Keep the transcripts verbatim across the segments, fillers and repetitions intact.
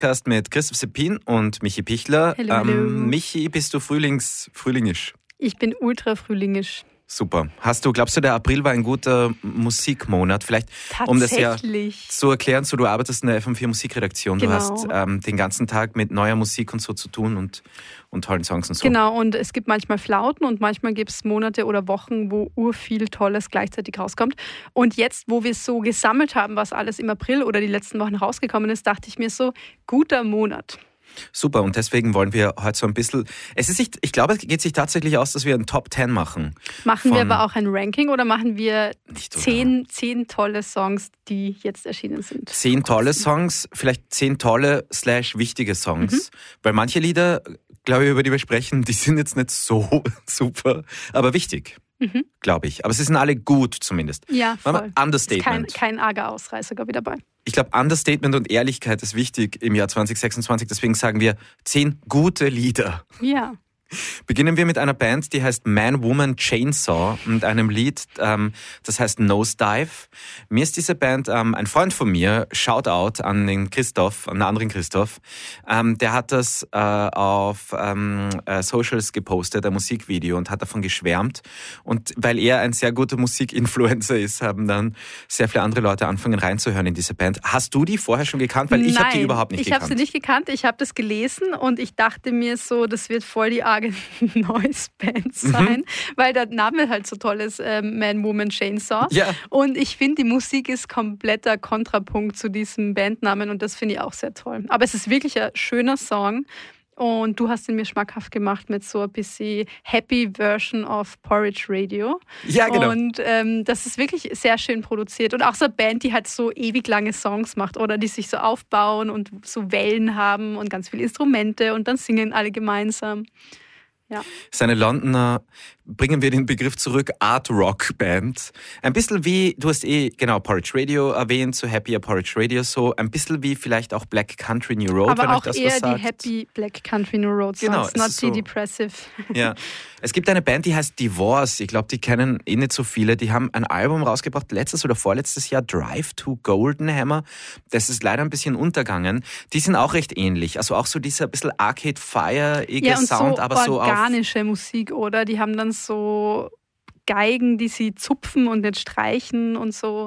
Podcast mit Christoph Seppin und Michi Pichler. Hallo, hallo. Ähm, Michi, bist du Frühlings, frühlingisch? Ich bin ultra frühlingisch. Super. Hast du, glaubst du, der April war ein guter Musikmonat? Vielleicht, um das ja zu erklären, so du arbeitest in der F M vier Musikredaktion. Genau. Du hast ähm, den ganzen Tag mit neuer Musik und so zu tun und, und tollen Songs und so. Genau, und es gibt manchmal Flauten und manchmal gibt es Monate oder Wochen, wo urviel Tolles gleichzeitig rauskommt. Und jetzt, wo wir es so gesammelt haben, was alles im April oder die letzten Wochen rausgekommen ist, dachte ich mir so, guter Monat. Super, und deswegen wollen wir heute so ein bisschen, es ist nicht, ich glaube, es geht sich tatsächlich aus, dass wir ein Top Ten machen. Machen wir aber auch ein Ranking oder machen wir zehn, zehn tolle Songs, die jetzt erschienen sind? Zehn tolle Songs, vielleicht zehn tolle slash wichtige Songs, mhm. weil manche Lieder, glaube ich, über die wir sprechen, die sind jetzt nicht so super, aber wichtig. Mhm. Glaube ich. Aber sie sind alle gut zumindest. Ja, voll. Understatement. Ist kein, kein arger Ausreißer, glaube ich, dabei. Ich glaube, Understatement und Ehrlichkeit ist wichtig im Jahr zwanzig sechsundzwanzig. Deswegen sagen wir zehn gute Lieder. Ja. Beginnen wir mit einer Band, die heißt Man, Woman, Chainsaw und einem Lied, ähm, das heißt Nosedive. Mir ist diese Band, ähm, ein Freund von mir, Shoutout an den Christoph, an den anderen Christoph, ähm, der hat das äh, auf ähm, äh, Socials gepostet, ein Musikvideo, und hat davon geschwärmt. Und weil er ein sehr guter Musikinfluencer ist, haben dann sehr viele andere Leute angefangen reinzuhören in diese Band. Hast du die vorher schon gekannt? Weil ich habe die überhaupt nicht ich gekannt. Ich habe sie nicht gekannt, ich habe das gelesen und ich dachte mir so, das wird voll die arge Noise-Band sein, mhm. weil der Name halt so toll ist, äh, Man, Woman, Chainsaw. Ja. Und ich finde, die Musik ist kompletter Kontrapunkt zu diesem Bandnamen und das finde ich auch sehr toll. Aber es ist wirklich ein schöner Song und du hast ihn mir schmackhaft gemacht mit so ein bisschen Happy Version of Porridge Radio. Ja, genau. Und ähm, das ist wirklich sehr schön produziert und auch so eine Band, die halt so ewig lange Songs macht oder die sich so aufbauen und so Wellen haben und ganz viele Instrumente und dann singen alle gemeinsam. Ja. Seine Londoner, bringen wir den Begriff zurück, Art-Rock-Band. Ein bisschen wie, du hast eh genau Porridge Radio erwähnt, so Happy Porridge Radio, so ein bisschen wie vielleicht auch Black Country New Road, aber wenn auch euch das eher was sagt. Die Happy Black Country New Road Songs, genau, not so. the depressive. Ja. Es gibt eine Band, die heißt Divorce. Ich glaube, die kennen eh nicht so viele. Die haben ein Album rausgebracht, letztes oder vorletztes Jahr, Drive to Golden Hammer. Das ist leider ein bisschen untergegangen. Die sind auch recht ähnlich. Also auch so dieser bisschen Arcade Fire-ige ja, und Sound, so aber so auf organische Musik, oder? Die haben dann so Geigen, die sie zupfen und nicht streichen und so.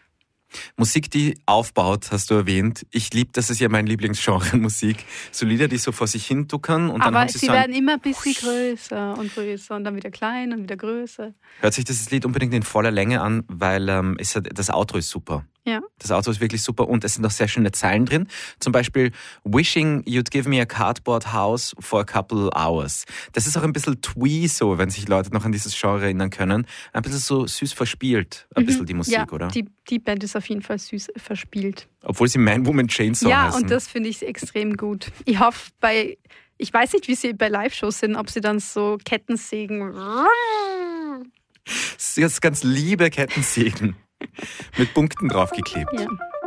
Musik, die aufbaut, hast du erwähnt. Ich liebe, das ist ja mein Lieblingsgenre Musik. So Lieder, die so vor sich hin duckern und aber dann haben sie sie so werden immer ein bisschen größer und größer und dann wieder klein und wieder größer. Hört sich das Lied unbedingt in voller Länge an, weil ähm, es hat, das Outro ist super. Ja. Das Outro ist wirklich super und es sind auch sehr schöne Zeilen drin. Zum Beispiel Wishing you'd give me a cardboard house for a couple hours. Das ist auch ein bisschen twee so, wenn sich Leute noch an dieses Genre erinnern können. Ein bisschen so süß verspielt, ein mhm. bisschen die Musik, ja, oder? Die, die Band ist auf jeden Fall süß verspielt. Obwohl sie Man, Woman, Chainsaw ja, heißen. Und das finde ich extrem gut. Ich hoffe, bei, ich weiß nicht, wie sie bei Live-Shows sind, ob sie dann so Kettensägen. Das ist ganz liebe Kettensägen mit Punkten draufgeklebt. Ja.